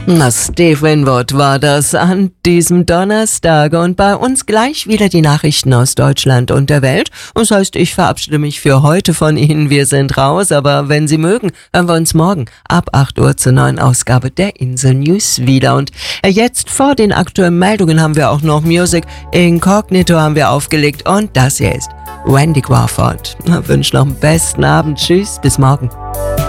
Steve Winwood war das an diesem Donnerstag und bei uns gleich wieder die Nachrichten aus Deutschland und der Welt. Das heißt, ich verabschiede mich für heute von Ihnen. Wir sind raus, aber wenn Sie mögen, hören wir uns morgen ab 8 Uhr zur neuen Ausgabe der Insel News wieder. Und jetzt vor den aktuellen Meldungen haben wir auch noch Music Incognito haben wir aufgelegt und das hier ist Randy Crawford. Ich wünsche noch einen besten Abend. Tschüss, bis morgen.